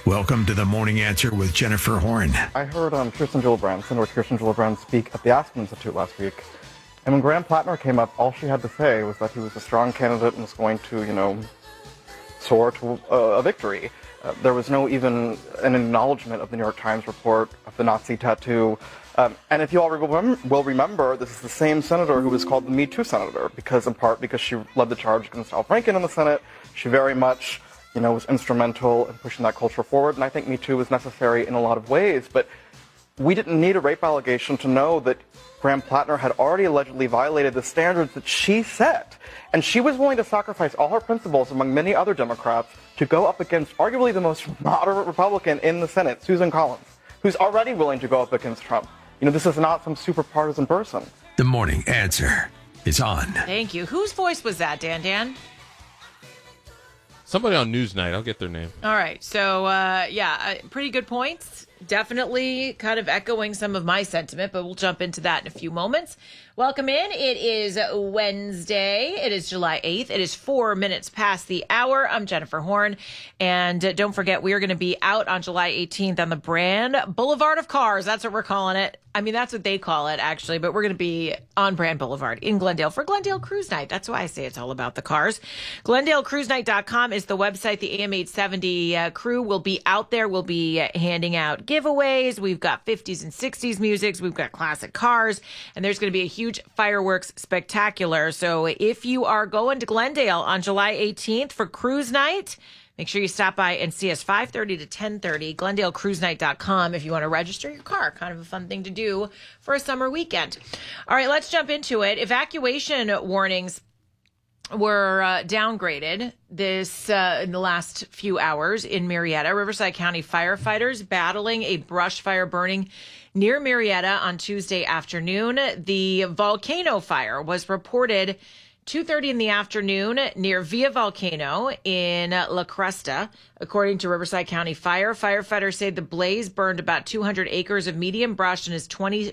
Welcome to the Morning Answer with Jennifer Horn. I heard Kirsten Gillibrand, Senator Kirsten Gillibrand, speak at the Aspen Institute last week. And when Graham Plattner came up, all she had to say was that he was a strong candidate and was going to, soar to a victory. There was no even an acknowledgement of the New York Times report of the Nazi tattoo. And if you all will remember, this is the same senator who was called the Me Too senator, in part because she led the charge against Al Franken in the Senate. She very much, was instrumental in pushing that culture forward. And I think Me Too was necessary in a lot of ways. But we didn't need a rape allegation to know that Graham Plattner had already allegedly violated the standards that she set. And she was willing to sacrifice all her principles, among many other Democrats, to go up against arguably the most moderate Republican in the Senate, Susan Collins, who's already willing to go up against Trump. This is not some super partisan person. The Morning Answer is on. Thank you. Whose voice was that, Dan? Somebody on Newsnight. I'll get their name. All right. So, pretty good points. Definitely kind of echoing some of my sentiment, but we'll jump into that in a few moments. Welcome in. It is Wednesday. It is July 8th. It is 4 minutes past the hour. I'm Jennifer Horn. And don't forget, we are going to be out on July 18th on the Brand Boulevard of Cars. That's what we're calling it. I mean, that's what they call it, actually. But we're going to be on Brand Boulevard in Glendale for Glendale Cruise Night. That's why I say it's all about the cars. GlendaleCruiseNight.com is the website. The AM870 crew will be out there. We'll be handing out giveaways. We've got 50s and 60s musics. We've got classic cars. And there's going to be a huge fireworks spectacular. So if you are going to Glendale on July 18th for Cruise Night, make sure you stop by and see us 5:30 to 10:30, GlendaleCruiseNight.com if you want to register your car. Kind of a fun thing to do for a summer weekend. All right, let's jump into it. Evacuation warnings were downgraded in the last few hours in Marietta. Riverside County firefighters battling a brush fire burning near Marietta on Tuesday afternoon. The volcano fire was reported 2:30 in the afternoon near Via Volcano in La Cresta. According to Riverside County Fire, firefighters say the blaze burned about 200 acres of medium brush and is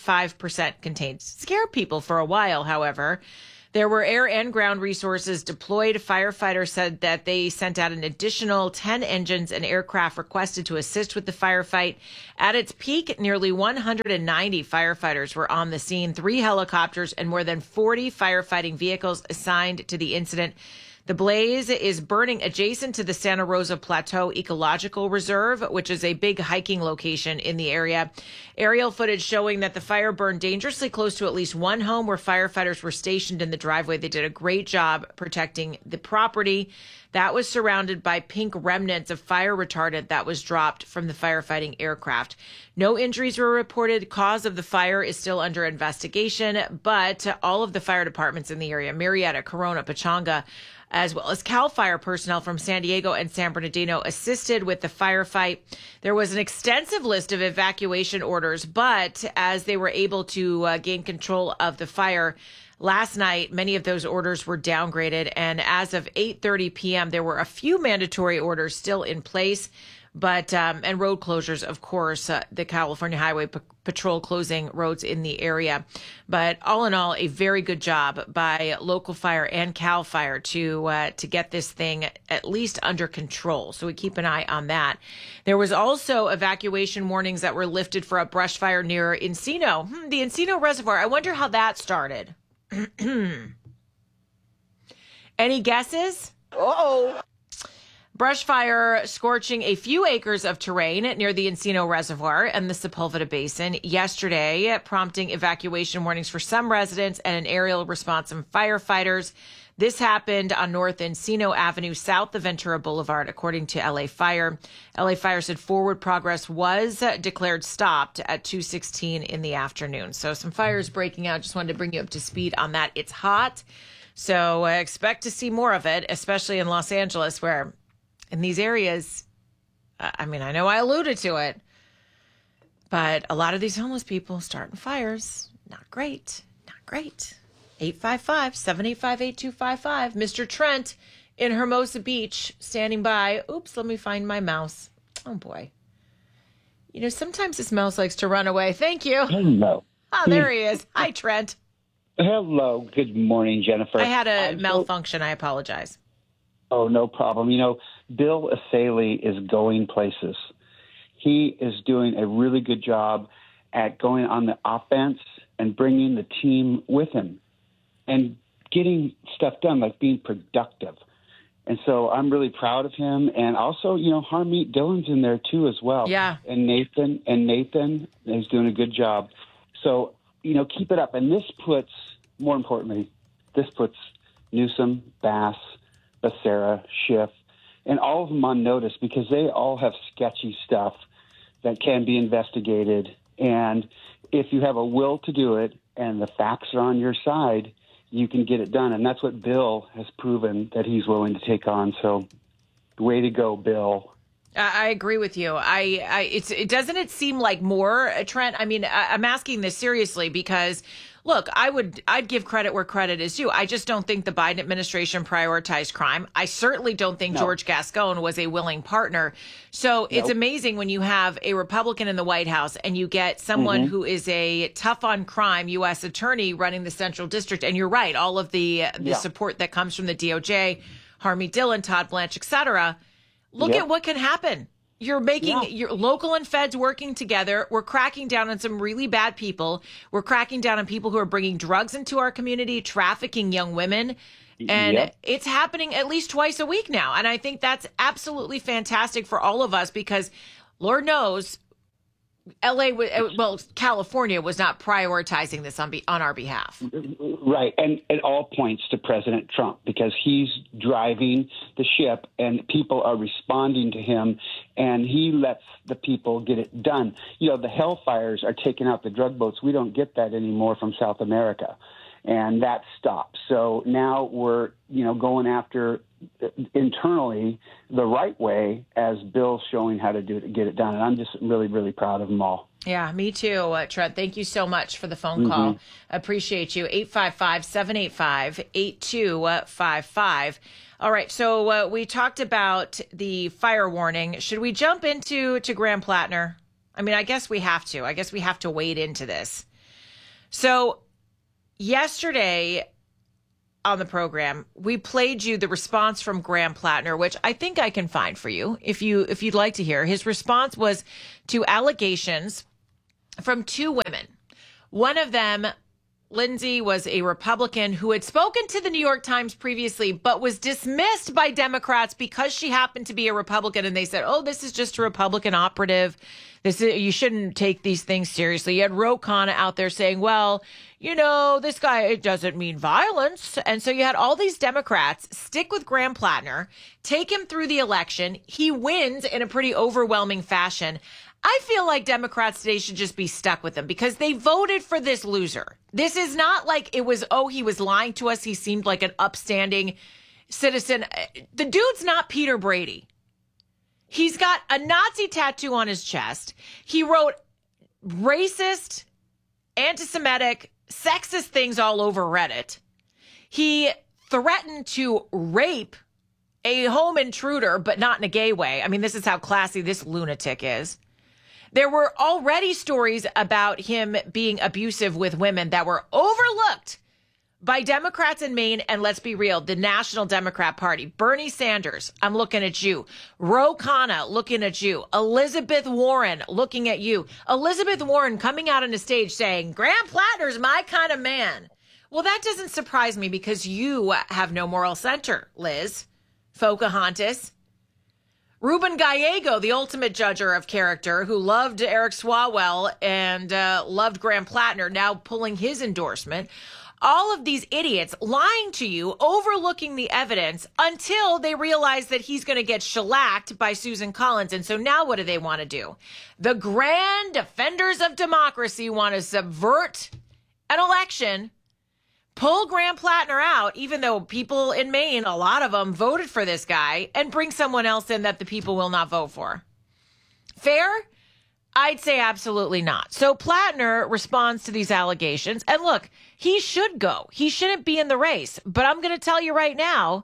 25% contained. Scared people for a while, however. There were air and ground resources deployed. Firefighters said that they sent out an additional 10 engines and aircraft requested to assist with the firefight. At its peak, nearly 190 firefighters were on the scene, 3 helicopters, and more than 40 firefighting vehicles assigned to the incident. The blaze is burning adjacent to the Santa Rosa Plateau Ecological Reserve, which is a big hiking location in the area. Aerial footage showing that the fire burned dangerously close to at least one home where firefighters were stationed in the driveway. They did a great job protecting the property. That was surrounded by pink remnants of fire retardant that was dropped from the firefighting aircraft. No injuries were reported. Cause of the fire is still under investigation, but all of the fire departments in the area, Marietta, Corona, Pechanga, as well as CAL FIRE personnel from San Diego and San Bernardino assisted with the firefight. There was an extensive list of evacuation orders, but as they were able to gain control of the fire last night, many of those orders were downgraded. And as of 8:30 p.m., there were a few mandatory orders still in place. But, and road closures, of course, the California Highway Patrol closing roads in the area. But all in all, a very good job by local fire and CAL FIRE to get this thing at least under control. So we keep an eye on that. There was also evacuation warnings that were lifted for a brush fire near Encino, the Encino Reservoir. I wonder how that started. Any guesses? Uh-oh. Brush fire scorching a few acres of terrain near the Encino Reservoir and the Sepulveda Basin yesterday, prompting evacuation warnings for some residents and an aerial response from firefighters. This happened on North Encino Avenue, south of Ventura Boulevard, according to LA Fire. LA Fire said forward progress was declared stopped at 2:16 in the afternoon. So some fires breaking out. Just wanted to bring you up to speed on that. It's hot, so expect to see more of it, especially in Los Angeles, where in these areas, I know I alluded to it, but a lot of these homeless people starting fires. Not great. 855-785-8255. Mr. Trent in Hermosa Beach standing by. Oops, let me find my mouse. Oh, boy. Sometimes this mouse likes to run away. Thank you. Hello. Oh, there he is. Hi, Trent. Hello. Good morning, Jennifer. I had a malfunction. I apologize. Oh, no problem. Bill Essayli is going places. he is doing a really good job at going on the offense and bringing the team with him and getting stuff done, like being productive. And so I'm really proud of him. And also, Harmeet Dillon's in there too as well. Yeah. And Nathan is doing a good job. So, keep it up. And more importantly, this puts Newsom, Bass, Becerra, Schiff, and all of them on notice, because they all have sketchy stuff that can be investigated. And if you have a will to do it and the facts are on your side, you can get it done. And that's what Bill has proven that he's willing to take on. So way to go, Bill. I agree with you. Doesn't it seem like more, Trent? I mean, I'm asking this seriously because, look, I'd give credit where credit is due. I just don't think the Biden administration prioritized crime. I certainly don't think George Gascon was a willing partner. So it's amazing when you have a Republican in the White House and you get someone who is a tough on crime U.S. attorney running the Central District. And you're right, all of the support that comes from the DOJ, Harmeet Dillon, Todd Blanche, et cetera. Look at what can happen. You're making your local and feds working together. We're cracking down on some really bad people. We're cracking down on people who are bringing drugs into our community, trafficking young women. And it's happening at least twice a week now. And I think that's absolutely fantastic for all of us because Lord knows California was not prioritizing this on our behalf. Right. And it all points to President Trump because he's driving the ship and people are responding to him and he lets the people get it done. The hellfires are taking out the drug boats. We don't get that anymore from South America. And that stopped. So now we're, going after internally the right way as Bill's showing how to do it to get it done. And I'm just really, really proud of them all. Yeah, me too, Trent. Thank you so much for the phone call. Appreciate you. 855-785-8255. All right, so we talked about the fire warning. Should we jump to Graham Plattner? I mean, I guess we have to. I guess we have to wade into this. So yesterday on the program, we played you the response from Graham Plattner, which I think I can find for you if you'd like to hear. His response was to allegations from two women. One of them, Lindsay, was a Republican who had spoken to the New York Times previously, but was dismissed by Democrats because she happened to be a Republican. And they said, oh, this is just a Republican operative. You shouldn't take these things seriously. You had Ro Khanna out there saying, well, this guy, it doesn't mean violence. And so you had all these Democrats stick with Graham Plattner, take him through the election. He wins in a pretty overwhelming fashion. I feel like Democrats today should just be stuck with him because they voted for this loser. This is not like it was, he was lying to us. He seemed like an upstanding citizen. The dude's not Peter Brady. He's got a Nazi tattoo on his chest. He wrote racist, anti-Semitic, sexist things all over Reddit. He threatened to rape a home intruder, but not in a gay way. I mean, this is how classy this lunatic is. There were already stories about him being abusive with women that were overlooked by Democrats in Maine. And let's be real, the National Democrat Party. Bernie Sanders, I'm looking at you. Ro Khanna, looking at you. Elizabeth Warren, looking at you. Elizabeth Warren coming out on the stage saying, Graham Plattner's my kind of man. Well, that doesn't surprise me because you have no moral center, Liz. Pocahontas. Ruben Gallego, the ultimate judger of character, who loved Eric Swalwell and loved Graham Plattner, now pulling his endorsement. All of these idiots lying to you, overlooking the evidence until they realize that he's going to get shellacked by Susan Collins. And so now what do they want to do? The grand defenders of democracy want to subvert an election, pull Graham Plattner out, even though people in Maine, a lot of them voted for this guy, and bring someone else in that the people will not vote for. Fair? I'd say absolutely not. So Plattner responds to these allegations. And look, he should go. He shouldn't be in the race. But I'm going to tell you right now,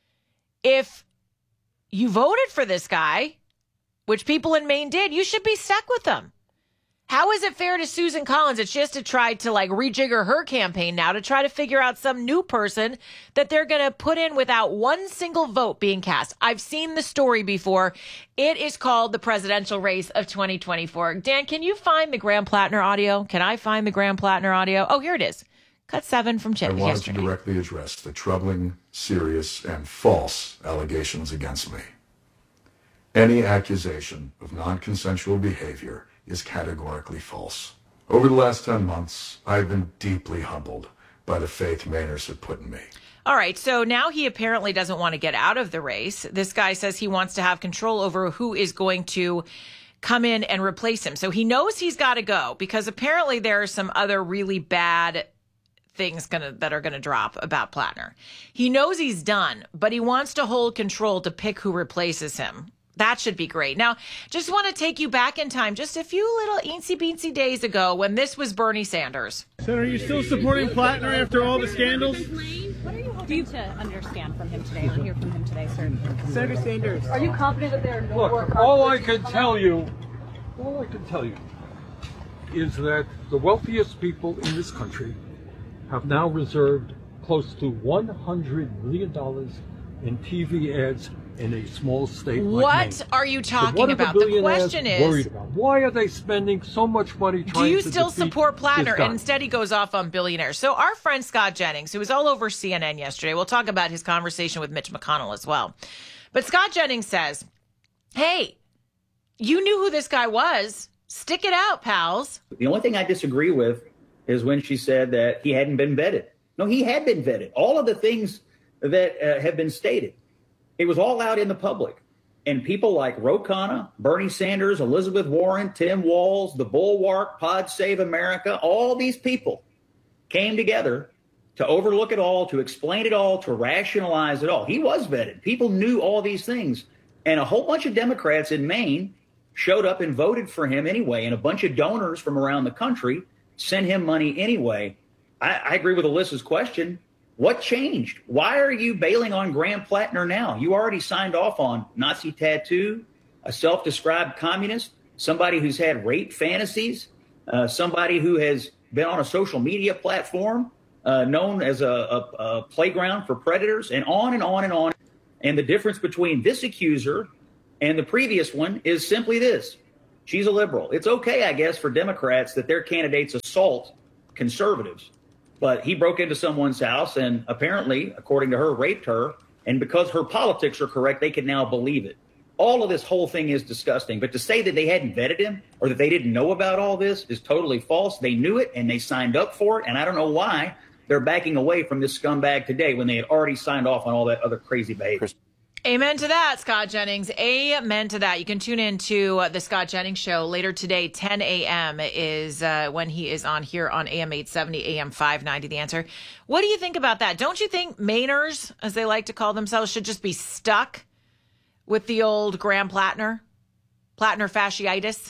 if you voted for this guy, which people in Maine did, you should be stuck with him. How is it fair to Susan Collins that she has to try to rejigger her campaign now to try to figure out some new person that they're going to put in without one single vote being cast? I've seen the story before. It is called the presidential race of 2024. Dan, can you find the Graham Plattner audio? Can I find the Graham Plattner audio? Oh, here it is. Cut 7 from Chip. I wanted to directly address the troubling, serious, and false allegations against me. Any accusation of non-consensual behavior is categorically false. Over the last 10 months, I've been deeply humbled by the faith Mainers have put in me. All right, so now he apparently doesn't want to get out of the race. This guy says he wants to have control over who is going to come in and replace him. So he knows he's got to go because apparently there are some other really bad things that are going to drop about Plattner. He knows he's done, but he wants to hold control to pick who replaces him. That should be great. Now, just want to take you back in time just a few little eensy-beensy days ago when this was Bernie Sanders. Senator, are you still supporting Plattner after all the scandals? What are you hoping to understand from him today or hear from him today, sir? Senator Sanders. Are you confident that there are no more Look, all I can tell you is that the wealthiest people in this country have now reserved close to $100 million in TV ads in a small state like Maine. What are you talking about? The question is, worried about? Why are they spending so much money trying to do you still support Plattner? And instead he goes off on billionaires. So our friend Scott Jennings, who was all over CNN yesterday, we'll talk about his conversation with Mitch McConnell as well. But Scott Jennings says, hey, you knew who this guy was. Stick it out, pals. The only thing I disagree with is when she said that he hadn't been vetted. No, he had been vetted. All of the things that have been stated. It was all out in the public. And people like Ro Khanna, Bernie Sanders, Elizabeth Warren, Tim Walz, the Bulwark, Pod Save America, all these people came together to overlook it all, to explain it all, to rationalize it all. He was vetted. People knew all these things. And a whole bunch of Democrats in Maine showed up and voted for him anyway. And a bunch of donors from around the country sent him money anyway. I agree with Alyssa's question. What changed? Why are you bailing on Graham Plattner now? You already signed off on Nazi tattoo, a self-described communist, somebody who's had rape fantasies, somebody who has been on a social media platform known as a playground for predators, and on and on and on. And the difference between this accuser and the previous one is simply this. She's a liberal. It's okay, I guess, for Democrats that their candidates assault conservatives. But he broke into someone's house and apparently, according to her, raped her. And because her politics are correct, they can now believe it. All of this whole thing is disgusting. But to say that they hadn't vetted him or that they didn't know about all this is totally false. They knew it and they signed up for it. And I don't know why they're backing away from this scumbag today when they had already signed off on all that other crazy behavior. Amen to that, Scott Jennings. Amen to that. You can tune in to the Scott Jennings Show later today. 10 a.m. is when he is on here on AM 870, AM 590, The Answer. What do you think about that? Don't you think Mainers, as they like to call themselves, should just be stuck with the old Graham Plattner fasciitis?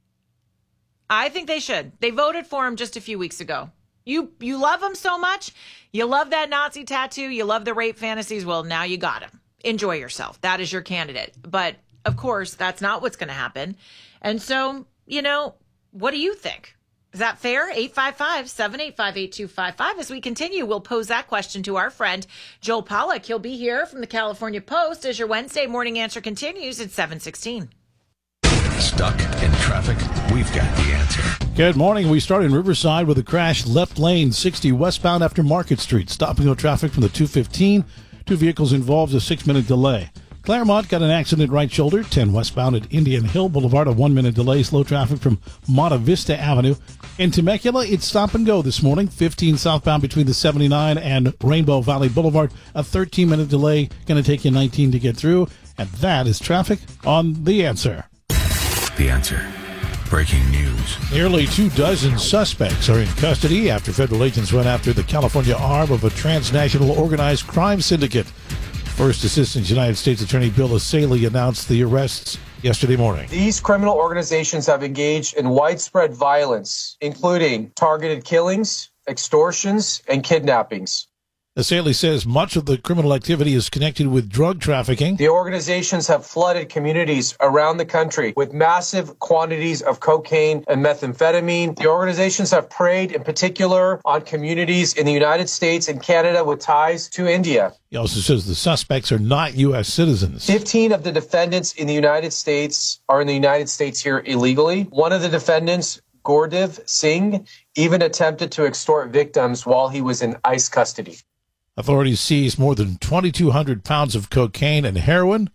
I think they should. They voted for him just a few weeks ago. You love him so much. You love that Nazi tattoo. You love the rape fantasies. Well, now you got him. Enjoy yourself. That is your candidate. But, of course, that's not what's going to happen. And so, what do you think? Is that fair? 855-785-8255. As we continue, we'll pose that question to our friend, Joel Pollack. He'll be here from the California Post as your Wednesday morning answer continues at 7:16. Stuck in traffic? We've got the answer. Good morning. We start in Riverside with a crash left lane 60 westbound after Market Street. Stopping no traffic from the 215. 2 vehicles involved, a 6-minute delay. Claremont got an accident right shoulder, 10 westbound at Indian Hill Boulevard, a 1-minute delay. Slow traffic from Monta Vista Avenue. In Temecula, it's stop and go this morning. 15 southbound between the 79 and Rainbow Valley Boulevard, a 13-minute delay. Going to take you 19 to get through. And that is traffic on The Answer. The Answer. Breaking news. Nearly 24 suspects are in custody after federal agents went after the California arm of a transnational organized crime syndicate. First Assistant United States Attorney Bill Asaley announced the arrests yesterday morning. These criminal organizations have engaged in widespread violence, including targeted killings, extortions, and kidnappings. Asaley says much of the criminal activity is connected with drug trafficking. The organizations have flooded communities around the country with massive quantities of cocaine and methamphetamine. The organizations have preyed in particular on communities in the United States and Canada with ties to India. He also says the suspects are not U.S. citizens. 15 of the defendants in the United States are in the United States here illegally. One of the defendants, Gurdeep Singh, even attempted to extort victims while he was in ICE custody. Authorities seized more than 2,200 pounds of cocaine and heroin,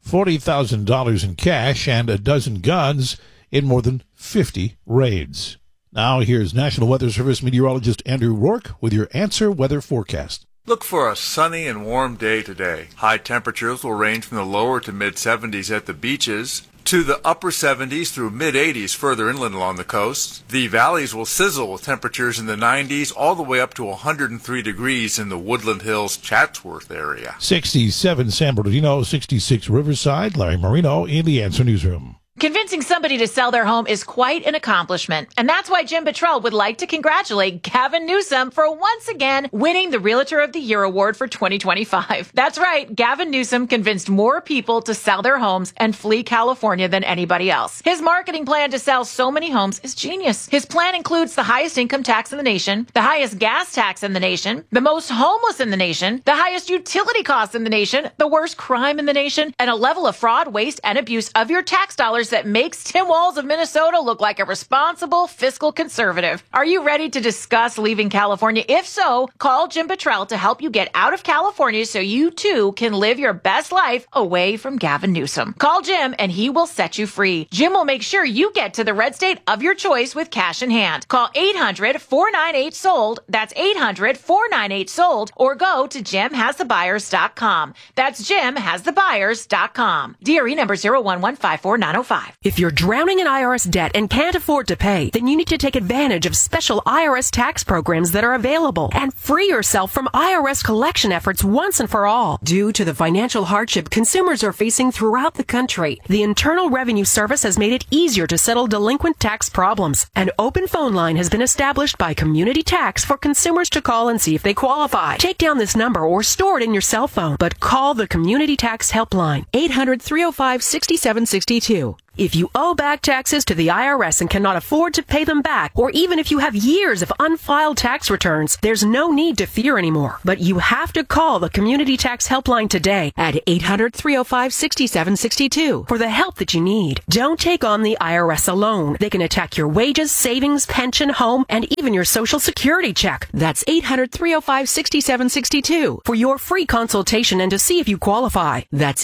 $40,000 in cash, and a dozen guns in more than 50 raids. Now here's National Weather Service meteorologist Andrew Rourke with your Answer Weather forecast. Look for a sunny and warm day today. High temperatures will range from the lower to mid-70s at the beaches to the upper 70s through mid-80s further inland along the coast. The valleys will sizzle with temperatures in the 90s all the way up to 103 degrees in the Woodland Hills, Chatsworth area. 67 San Bernardino, 66 Riverside. Larry Marino in the Answer Newsroom. Convincing somebody to sell their home is quite an accomplishment, and that's why Jim Buttrell would like to congratulate Gavin Newsom for once again winning the Realtor of the Year award for 2025. That's right, Gavin Newsom convinced more people to sell their homes and flee California than anybody else. His marketing plan to sell so many homes is genius. His plan includes the highest income tax in the nation, the highest gas tax in the nation, the most homeless in the nation, the highest utility costs in the nation, the worst crime in the nation, and a level of fraud, waste, and abuse of your tax dollars that makes Tim Walz of Minnesota look like a responsible fiscal conservative. Are you ready to discuss leaving California? If so, call Jim Buttrell to help you get out of California so you too can live your best life away from Gavin Newsom. Call Jim and he will set you free. Jim will make sure you get to the red state of your choice with cash in hand. Call 800-498-SOLD. That's 800-498-SOLD, or go to jimhasthebuyers.com. That's jimhasthebuyers.com. DRE number 01154-905. If you're drowning in IRS debt and can't afford to pay, then you need to take advantage of special IRS tax programs that are available and free yourself from IRS collection efforts once and for all. Due to the financial hardship consumers are facing throughout the country, the Internal Revenue Service has made it easier to settle delinquent tax problems. An open phone line has been established by Community Tax for consumers to call and see if they qualify. Take down this number or store it in your cell phone, but call the Community Tax Helpline, 800-305-6762. If you owe back taxes to the IRS and cannot afford to pay them back, or even if you have years of unfiled tax returns, there's no need to fear anymore. But you have to call the Community Tax Helpline today at 800-305-6762 for the help that you need. Don't take on the IRS alone. They can attack your wages, savings, pension, home, and even your Social Security check. That's 800-305-6762 for your free consultation and to see if you qualify. That's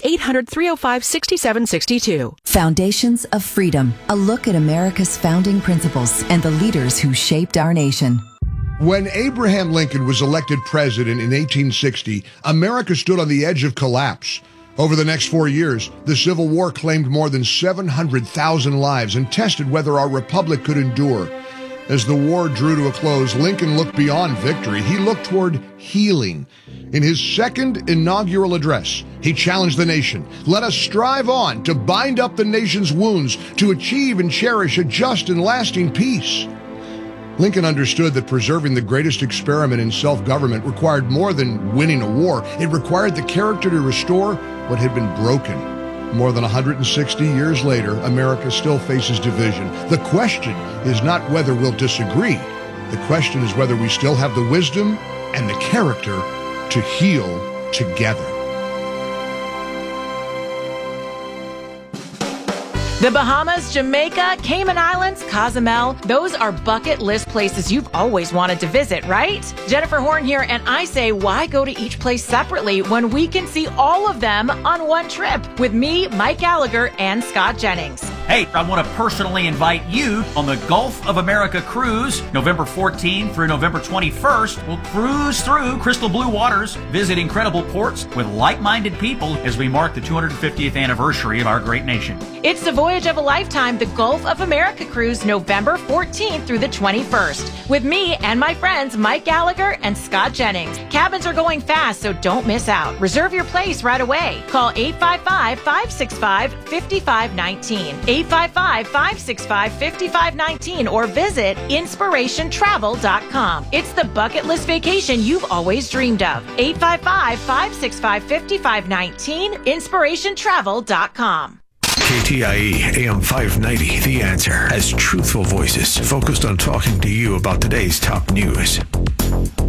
800-305-6762. Foundations of Freedom, a look at America's founding principles and the leaders who shaped our nation. When Abraham Lincoln was elected president in 1860, America stood on the edge of collapse. Over the next 4 years, the Civil War claimed more than 700,000 lives and tested whether our republic could endure. As the war drew to a close, Lincoln looked beyond victory. He looked toward healing. In his second inaugural address, he challenged the nation. Let us strive on to bind up the nation's wounds, to achieve and cherish a just and lasting peace. Lincoln understood that preserving the greatest experiment in self-government required more than winning a war. It required the character to restore what had been broken. More than 160 years later, America still faces division. The question is not whether we'll disagree. The question is whether we still have the wisdom and the character to heal together. The Bahamas, Jamaica, Cayman Islands, Cozumel, those are bucket list places you've always wanted to visit, right? Jennifer Horn here, and I say, why go to each place separately when we can see all of them on one trip with me, Mike Gallagher, and Scott Jennings? Hey, I want to personally invite you on the Gulf of America cruise, November 14th through November 21st. We'll cruise through crystal blue waters, visit incredible ports with like-minded people as we mark the 250th anniversary of our great nation. It's the voyage of a lifetime, the Gulf of America cruise, November 14th through the 21st, with me and my friends Mike Gallagher and Scott Jennings. Cabins are going fast, so don't miss out. Reserve your place right away. Call 855-565-5519. 855-565-5519 or visit inspirationtravel.com. It's the bucket list vacation you've always dreamed of. 855-565-5519, inspirationtravel.com. KTIE AM 590, The Answer, has truthful voices focused on talking to you about today's top news.